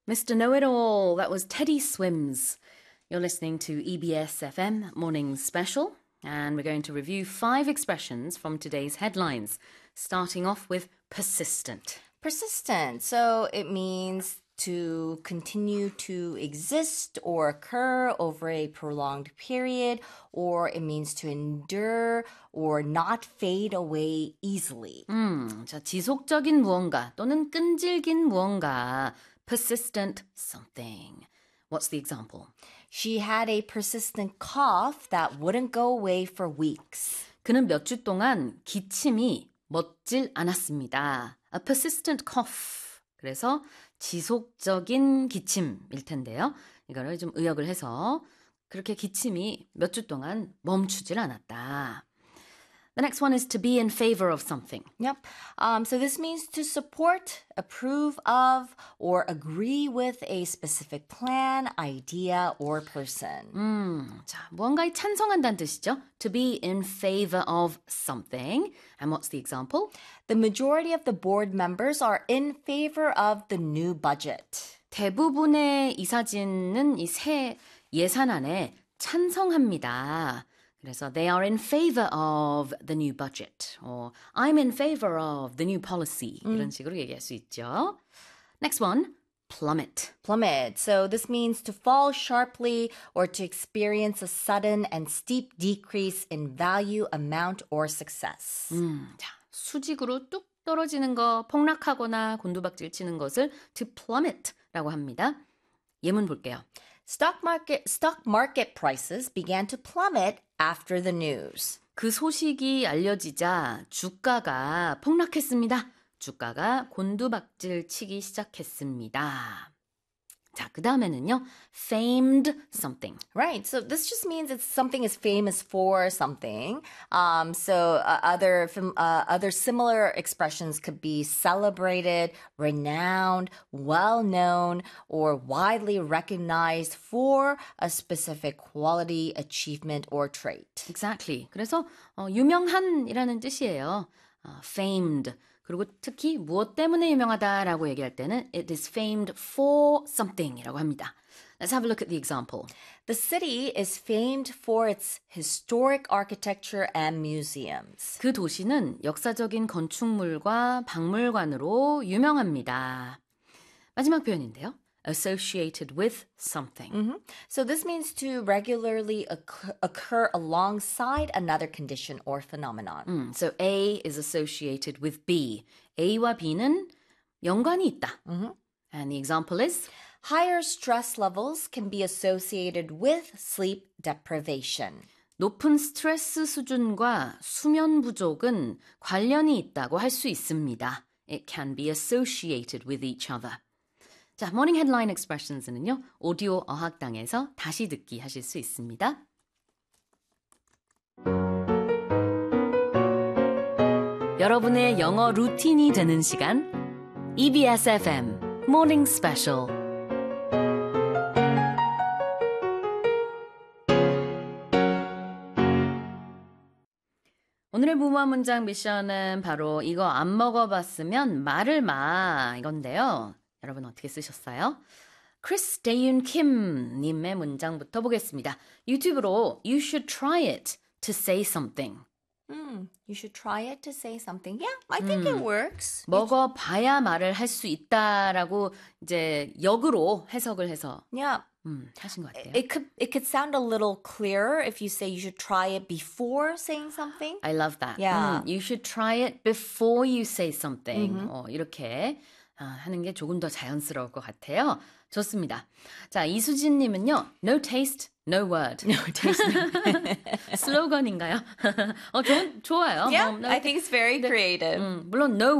Mr. Know-It-All, that was Teddy Swims. You're listening to EBS FM Morning Special, and we're going to review 5 expressions from today's headlines, starting off with persistent. Persistent, so it means to continue to exist or occur over a prolonged period, or it means to endure or not fade away easily. 자, 지속적인 무언가 또는 끈질긴 무언가. Persistent something. What's the example? She had a persistent cough that wouldn't go away for weeks. 그는 몇 주 동안 기침이 멎질 않았습니다. A persistent cough. 그래서 지속적인 기침일 텐데요. 이거를 좀 의역을 해서 그렇게 기침이 몇 주 동안 멈추질 않았다. The next one is to be in favor of something. Yep. So this means to support, approve of, or agree with a specific plan, idea, or person. 자, 무언가에 찬성한다는 뜻이죠. To be in favor of something. And what's the example? The majority of the board members are in favor of the new budget. 대부분의 이사진은 이 새 예산안에 찬성합니다. 그래서 they are in favor of the new budget. or I'm in favor of the new policy. 이런 식으로 얘기할 수 있죠. Next one, plummet. Plummet. So this means to fall sharply or to experience a sudden and steep decrease in value, amount, or success. 자, 수직으로 뚝 떨어지는 거, 폭락하거나 곤두박질 치는 것을 to plummet라고 합니다. 예문 볼게요. Stock market prices began to plummet after the news. 그 소식이 알려지자 주가가 폭락했습니다. 주가가 곤두박질 치기 시작했습니다. 자, 그 다음에는요. famed something. Right. So this just means it's something is famous for something. Other similar expressions could be celebrated, renowned, well-known, or widely recognized for a specific quality, achievement, or trait. Exactly. 그래서 유명한이라는 뜻이에요. famed. 그리고 특히 무엇 때문에 유명하다라고 얘기할 때는 it is famed for something이라고 합니다. Let's have a look at the example. The city is famed for its historic architecture and museums. 그 도시는 역사적인 건축물과 박물관으로 유명합니다. 마지막 표현인데요. associated with something. So this means to regularly occur alongside another condition or phenomenon. So A is associated with B. A와 B는 연관이 있다. And the example is? Higher stress levels can be associated with sleep deprivation. 높은 스트레스 수준과 수면 부족은 관련이 있다고 할 수 있습니다. It can be associated with each other. 자, Morning Headline Expressions는요. 오디오 어학당에서 다시 듣기 하실 수 있습니다. 여러분의 영어 루틴이 되는 시간 EBS FM Morning Special. 오늘의 무모한 문장 미션은 바로 이거 안 먹어봤으면 말을 마 이건데요. 여러분 어떻게 쓰셨어요? 크리스 데윤 킴 님의 문장부터 보겠습니다. 유튜브로 You should try it to say something. You should try it to say something. Yeah, I think it works. 먹어봐야 말을 할 수 있다라고 이제 역으로 해석을 해서 Yeah. 하신 것 같아요. It could sound a little clearer if you say you should try it before saying something. I love that. Yeah. You should try it before you say something. 이렇게 하는 게 조금 더 자연스러울 것 같아요. 좋습니다. 자, 이수진 님은요. No taste, no word. No taste. 슬로건인가요? 좋아요. Yeah, I think it's very creative. 물론 no